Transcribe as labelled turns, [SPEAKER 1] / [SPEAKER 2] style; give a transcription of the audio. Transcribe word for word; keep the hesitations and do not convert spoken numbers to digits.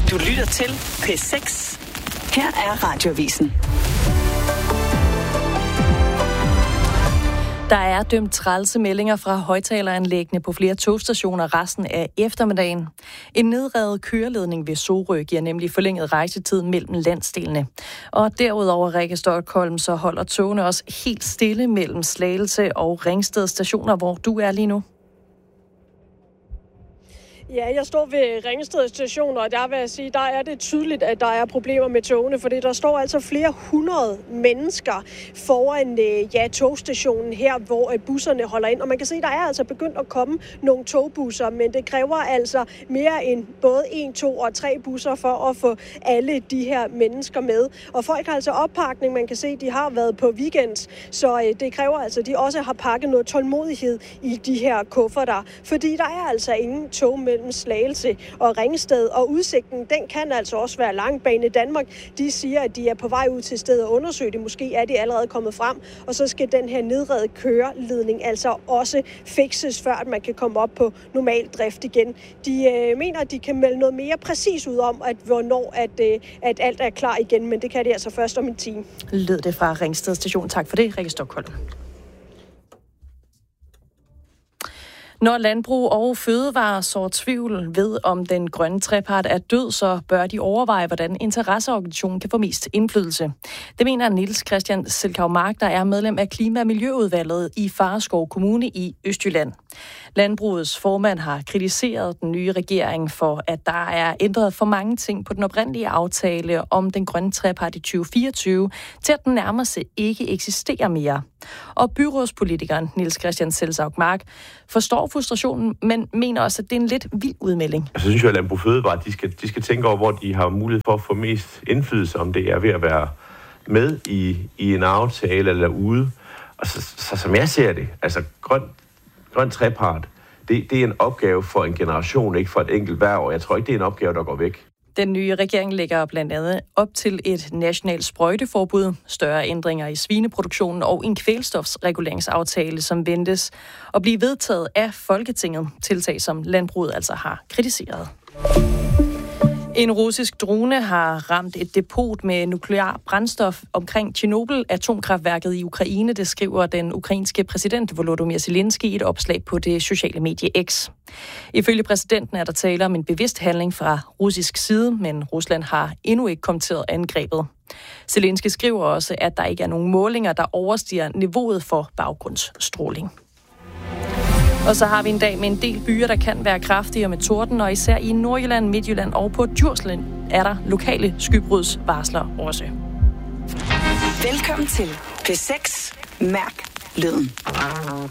[SPEAKER 1] Du lytter til P seks. Her er Radioavisen.
[SPEAKER 2] Der er dømt trælse meldinger fra højtaleranlæggene på flere togstationer resten af eftermiddagen. En nedrevet køreledning ved Sorø giver nemlig forlænget rejsetid mellem landsdelene. Og derudover, Rikke Stockholm, så holder togene også helt stille mellem Slagelse og Ringsted stationer, hvor du er lige nu.
[SPEAKER 3] Ja, jeg står ved Ringsted station, og der vil jeg sige, der er det tydeligt, at der er problemer med togene, fordi der står altså flere hundrede mennesker foran ja, togstationen her, hvor busserne holder ind. Og man kan se, der er altså begyndt at komme nogle togbusser, men det kræver altså mere end både en, to og tre busser for at få alle de her mennesker med. Og folk har altså oppakning, man kan se, de har været på weekends, så det kræver altså, at de også har pakket noget tålmodighed i de her kufferter, fordi der er altså ingen tog med Slagelse og Ringsted, og udsigten, den kan altså også være lang. Bane Danmark, de siger, at de er på vej ud til stedet og undersøge det. Måske er de allerede kommet frem, og så skal den her nedredede køreledning altså også fikses, før at man kan komme op på normal drift igen. De øh, mener, at de kan melde noget mere præcis ud om, at hvornår at, øh, at alt er klar igen, men det kan de altså først om en time.
[SPEAKER 2] Lød det fra Ringsted station. Tak for det, Rikke Stockholm. Når landbrug og fødevarer sår tvivl ved, om den grønne trepart er død, så bør de overveje, hvordan interesseorganisationen kan få mest indflydelse. Det mener Niels Christian Selkau Mark, der er medlem af Klima- og Miljøudvalget i Fareskov Kommune i Østjylland. Landbrugets formand har kritiseret den nye regering for, at der er ændret for mange ting på den oprindelige aftale om den grønne trepart i tyve fireogtyve, til at den nærmest ikke eksisterer mere. Og byrådspolitikeren Niels Christian Selkau Mark forstår frustrationen, men mener også, at det er en lidt vild udmelding.
[SPEAKER 4] Jeg synes jo, at Landbrug Fødevare, de skal, de skal tænke over, hvor de har mulighed for at få mest indflydelse, om det er ved at være med i, i en aftale eller ude. Og så, så som jeg ser det, altså grøn, grøn trepart, det, det er en opgave for en generation, ikke for et enkelt hver år. Jeg tror ikke, det er en opgave, der går væk.
[SPEAKER 2] Den nye regering lægger blandt andet op til et nationalt sprøjteforbud, større ændringer i svineproduktionen og en kvælstofsreguleringsaftale, som ventes at blive vedtaget af Folketinget, tiltag som landbruget altså har kritiseret. En russisk drone har ramt et depot med nuklear brændstof omkring Tjernobyl-atomkraftværket i Ukraine, det skriver den ukrainske præsident Volodymyr Zelensky i et opslag på det sociale medie X. Ifølge præsidenten er der tale om en bevidst handling fra russisk side, men Rusland har endnu ikke kommenteret angrebet. Zelensky skriver også, at der ikke er nogen målinger, der overstiger niveauet for baggrundsstråling. Og så har vi en dag med en del byer, der kan være kraftigere med torden, og især i Nordjylland, Midtjylland og på Djursland er der lokale skybrudsvarsler også.
[SPEAKER 1] Velkommen til P seks. Mærk lyden.